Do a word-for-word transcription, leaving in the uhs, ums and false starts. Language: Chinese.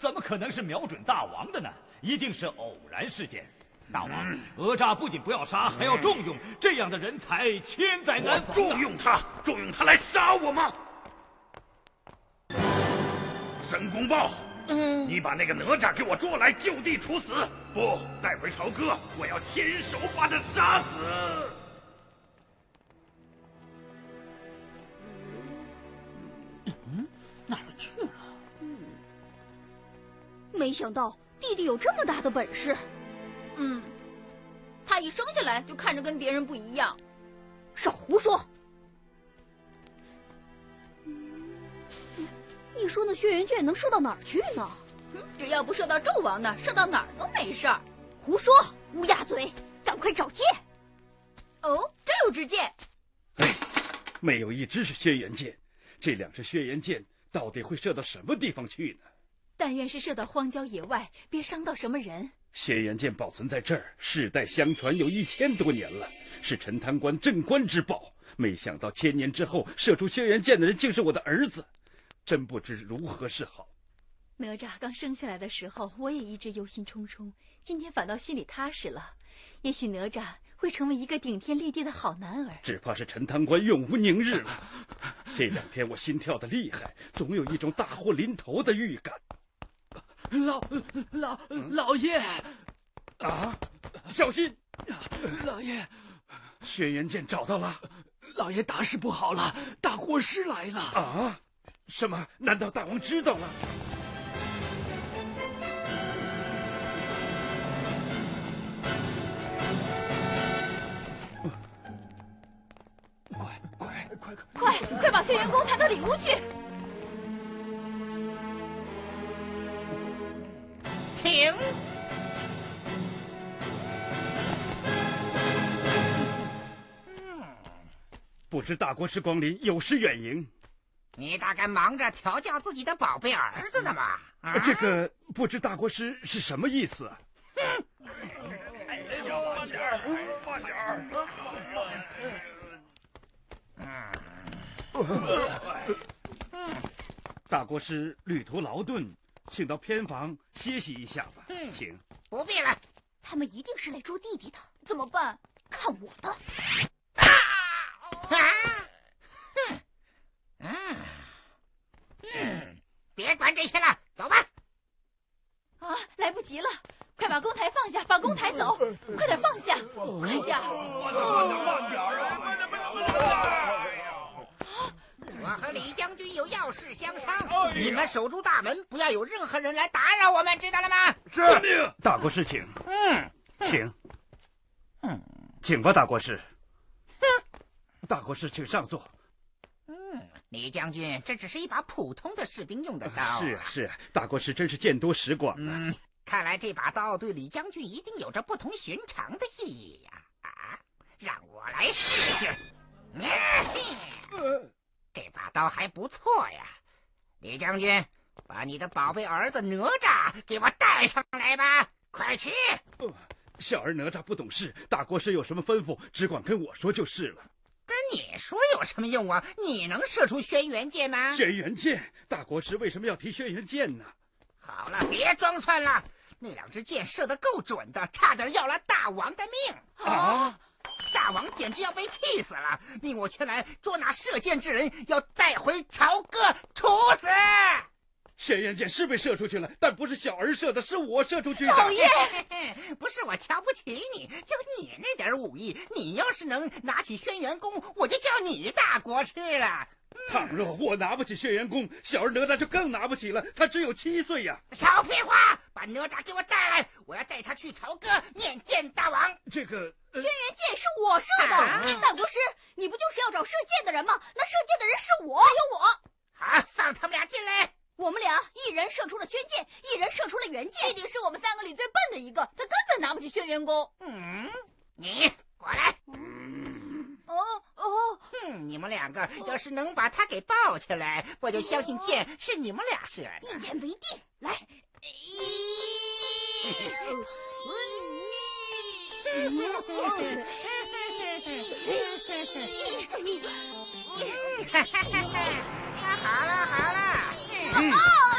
怎么可能是瞄准大王的呢？一定是偶然事件。大王，哪吒不仅不要杀，还要重用，这样的人才千载难逢。 重用他，重用他来杀我吗？申公豹，嗯，你把那个哪吒给我捉来，就地处死！不带回朝歌，我要亲手把他杀死！ 嗯，哪儿去了？ 嗯，没想到弟弟有这么大的本事。 嗯，他一生下来就看着跟别人不一样。 少胡说！你说那轩辕剑能射到哪儿去呢？ 嗯，只要不射到纣王那儿，射到哪儿都没事儿。 胡说！乌鸦嘴，赶快找剑！ 哦，真有支箭。 哎，没有一支是轩辕剑，这两支轩辕剑到底会射到什么地方去呢？ 但愿是射到荒郊野外，别伤到什么人。 轩辕剑保存在这儿，世代相传有一千多年了，是陈贪官镇官之宝。没想到千年之后，射出轩辕剑的人竟是我的儿子，真不知如何是好。 哪吒刚生下来的时候，我也一直忧心忡忡，今天反倒心里踏实了。也许哪吒会成为一个顶天立地的好男儿。 只怕是陈贪官永无宁日了。这两天我心跳的厉害，总有一种大祸临头的预感。 老老老爷啊，小心！ 老爷， 轩辕剑找到了。 老爷大事不好了，大国师来了。 啊？什么？难道大王知道了？ 快快快快快把轩辕弓抬到里屋去！ 停！ 不知大国师光临，有失远迎。 你大概忙着调教自己的宝贝儿子呢吧？啊、 这个不知大国师是什么意思啊？ 哼！ 慢点儿，慢点儿。 嗯。大国师旅途劳顿，请到偏房歇息一下吧。 嗯， 请。 不必了。 他们一定是来捉弟弟的，怎么办？看我的！ 啊！啊！哼！嗯嗯，别管这些了，走吧。 啊，来不及了！快把弓抬放下，把弓抬走！快点放下！快点！ 慢点，慢点，慢点啊！慢点，慢点，慢点！ 我和李将军有要事相商，你们守住大门，不要有任何人来打扰我们，知道了吗？ 是。大国师，请。 嗯， 请。 嗯， 请吧，大国师。 哼， 大国师，请上座。 嗯，李将军，这只是一把普通的士兵用的刀、啊。 是啊，是啊，大国师真是见多识广啊。 嗯，看来这把刀对李将军一定有着不同寻常的意义呀、啊！啊，让我来试试。呃、这把刀还不错呀，李将军，把你的宝贝儿子哪吒给我带上来吧，快去！ 呃、小儿哪吒不懂事，大国师有什么吩咐，只管跟我说就是了。 跟你说有什么用啊？你能射出轩辕剑吗？ 轩辕剑，大国师为什么要提轩辕剑呢？ 好了，别装蒜了，那两支箭射得够准的，差点要了大王的命啊！ 大王简直要被气死了，命我前来捉拿射箭之人，要带回朝歌处死。 轩辕箭是被射出去了，但不是小儿射的，是我射出去的。 老爷， 不是我瞧不起你，就你那点武艺，你要是能拿起轩辕弓，我就叫你大国师了。 嗯、倘若我拿不起轩辕弓，小儿哪吒就更拿不起了，他只有七岁呀。 少废话，把哪吒给我带来，我要带他去朝歌面见大王。 这个、 呃、轩辕箭是我射的、啊、大国师，你不就是要找射箭的人吗？那射箭的人是我，还有我。 好，放他们俩进来。 我们俩一人射出了宣剑，一人射出了元剑。 弟弟是我们三个里最笨的一个，他根本拿不起轩辕弓。 嗯，你过来。 嗯，哦哦， 哼，你们两个要是能把他给抱起来，我就相信剑是你们俩射的。 一言为定，来。 哈哈哈哈！好了好了。 哦